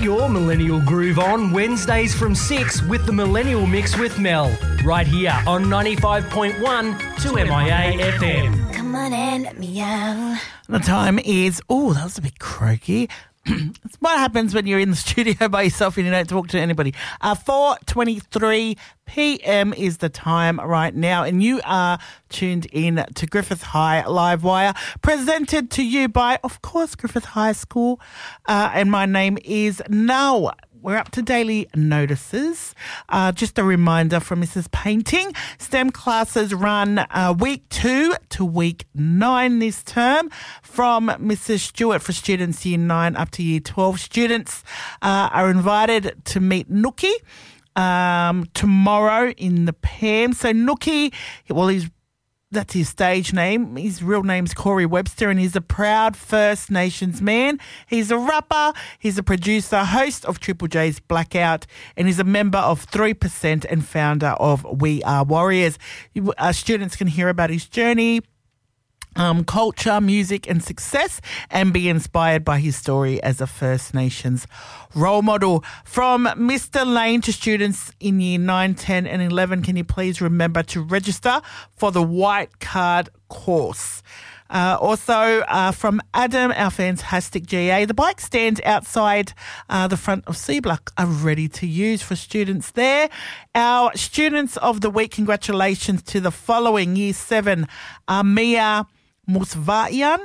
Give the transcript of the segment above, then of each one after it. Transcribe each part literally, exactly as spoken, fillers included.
your millennial groove on Wednesdays from six with the Millennial Mix with Mel, right here on ninety-five point one to M I A F M. Come on and let me out. The time is, oh, that was a bit croaky. It's what happens when you're in the studio by yourself and you don't talk to anybody. Uh, four twenty-three p.m. is the time right now, and you are tuned in to Griffith High Live Wire, presented to you by, of course, Griffith High School. Uh, and my name is Noah. We're up to daily notices. Uh, just a reminder from Missus Painting, STEM classes run uh, week two to week nine this term from Missus Stewart for students year nine up to year twelve. Students uh, are invited to meet Nookie um, tomorrow in the P A M. So Nookie, well, he's that's his stage name. His real name's Corey Webster, and he's a proud First Nations man. He's a rapper, he's a producer, host of Triple J's Blackout, and he's a member of three percent and founder of We Are Warriors. Uh, students can hear about his journey, Um, culture, music and success, and be inspired by his story as a First Nations role model. From Mister Lane to students in year nine, ten and eleven, can you please remember to register for the White Card course? Uh, also, uh, from Adam, our fantastic G A, the bike stands outside uh, the front of C Block are ready to use for students there. Our Students of the Week, congratulations to the following: Year seven, Amia Musavian,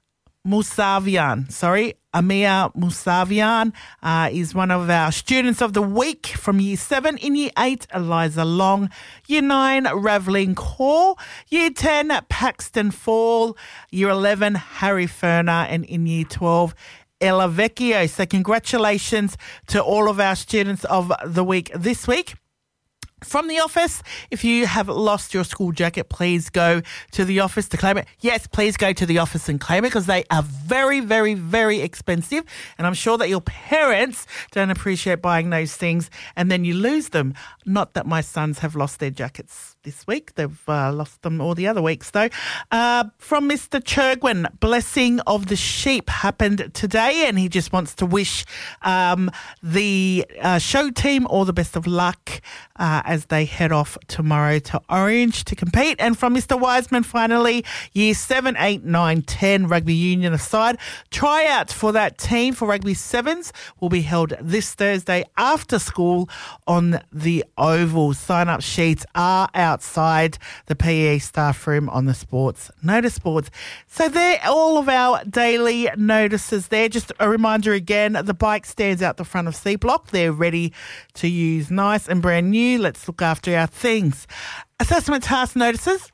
Musavian, sorry, Amia Musavian uh, is one of our Students of the Week from Year seven. In Year eight, Eliza Long. Year nine, Raveling Core. Year ten, Paxton Fall. Year eleven, Harry Ferner. And in Year twelve, Ella Vecchio. So congratulations to all of our Students of the Week this week. From the office, if you have lost your school jacket, please go to the office to claim it. Yes, please go to the office and claim it, because they are very, very, very expensive. And I'm sure that your parents don't appreciate buying those things and then you lose them. Not that my sons have lost their jackets this week. They've uh, lost them all the other weeks, though. Uh, from Mister Churgwin, Blessing of the Sheep happened today, and he just wants to wish um, the uh, show team all the best of luck uh, as they head off tomorrow to Orange to compete. And from Mister Wiseman, finally, year seven, eight, nine, ten, rugby union aside, tryouts for that team for rugby sevens will be held this Thursday after school on the Oval. Sign-up sheets are outside the P E staff room on the sports notice boards. So they're all of our daily notices there. Just a reminder again, the bike stands out the front of C Block. They're ready to use, nice and brand new. Let's look after our things. Assessment task notices,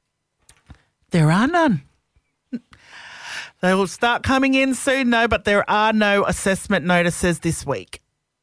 there are none. They will start coming in soon, no, but there are no assessment notices this week.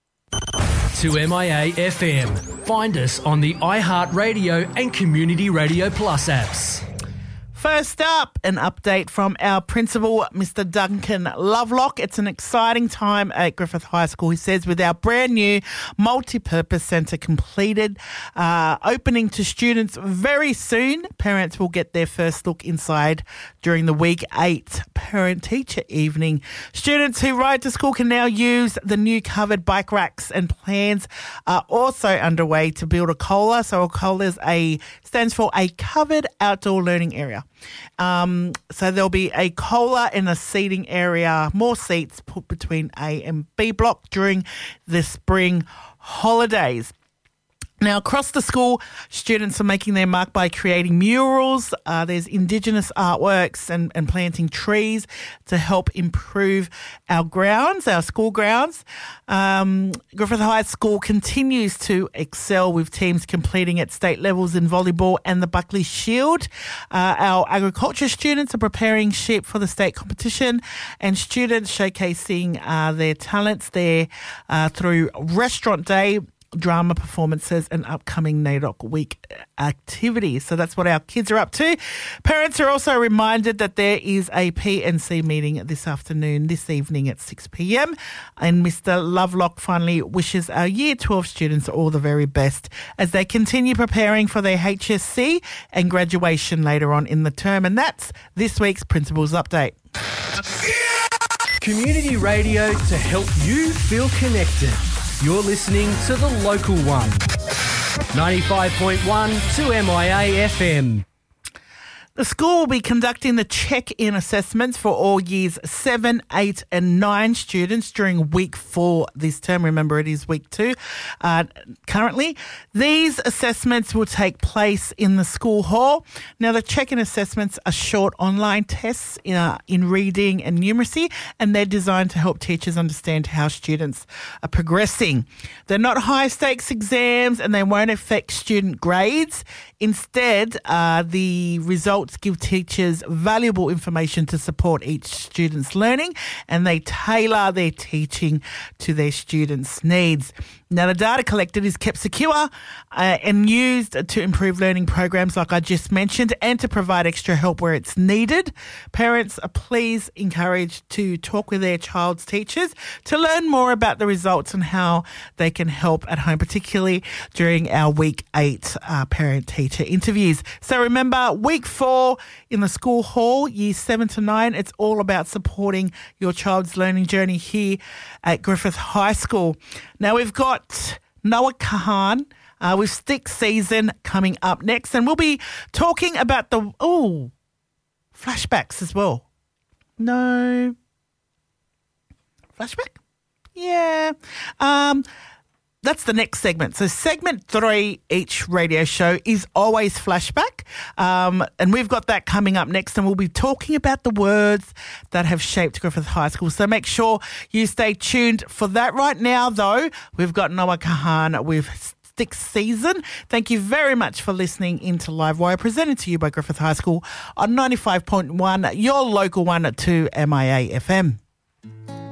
To M I A F M. Find us on the iHeartRadio and Community Radio Plus apps. First up, an update from our principal, Mister Duncan Lovelock. It's an exciting time at Griffith High School, he says, with our brand new multi-purpose centre completed, uh, opening to students very soon. Parents will get their first look inside during the week eight parent-teacher evening. Students who ride to school can now use the new covered bike racks, and plans are also underway to build a COLA. So a COLA is a, stands for a covered outdoor learning area. Um, so there'll be a COLA in a seating area, more seats put between A and B block during the spring holidays. Now, across the school, students are making their mark by creating murals. Uh, there's Indigenous artworks and, and planting trees to help improve our grounds, our school grounds. Um, Griffith High School continues to excel with teams completing at state levels in volleyball and the Buckley Shield. Uh, our agriculture students are preparing sheep for the state competition, and students showcasing uh, their talents there uh, through Restaurant Day, drama performances and upcoming NAIDOC Week activities. So that's what our kids are up to. Parents are also reminded that there is a P N C meeting this afternoon, this evening at six p.m. And Mister Lovelock finally wishes our Year twelve students all the very best as they continue preparing for their H S C and graduation later on in the term. And that's this week's Principals Update. Community radio to help you feel connected. You're listening to The Local One. ninety-five point one to M I A F M. The school will be conducting the check-in assessments for all years seven, eight and nine students during week four this term. Remember, it is week two uh, currently. These assessments will take place in the school hall. Now, the check-in assessments are short online tests in, uh, in reading and numeracy, and they're designed to help teachers understand how students are progressing. They're not high-stakes exams, and they won't affect student grades. Instead, uh, the results give teachers valuable information to support each student's learning, and they tailor their teaching to their students' needs. Now, the data collected is kept secure uh, and used to improve learning programs like I just mentioned and to provide extra help where it's needed. Parents are please encouraged to talk with their child's teachers to learn more about the results and how they can help at home, particularly during our week eight uh, parent-teacher interviews. So remember, week four in the school hall, years seven to nine, it's all about supporting your child's learning journey here at Griffith High School. Now, we've got Noah Kahan uh, with Stick Season coming up next, and we'll be talking about the, oh, flashbacks as well. No. Flashback? Yeah. Um, that's the next segment. So segment three each radio show is always flashback. Um, and we've got that coming up next, and we'll be talking about the words that have shaped Griffith High School. So make sure you stay tuned for that. Right now, though, we've got Noah Kahan with Stick Season. Thank you very much for listening into Livewire, presented to you by Griffith High School on ninety-five point one, your local one to M I A F M.